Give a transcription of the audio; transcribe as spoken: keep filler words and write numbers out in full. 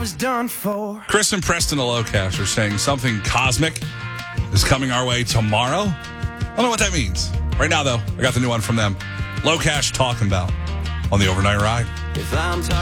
was done for. Chris and Preston the Lowcash are saying something cosmic is coming our way tomorrow. I don't know what that means. Right now, though, I got the new one from them. Lowcash Talking About on the Overnight Ride. If I'm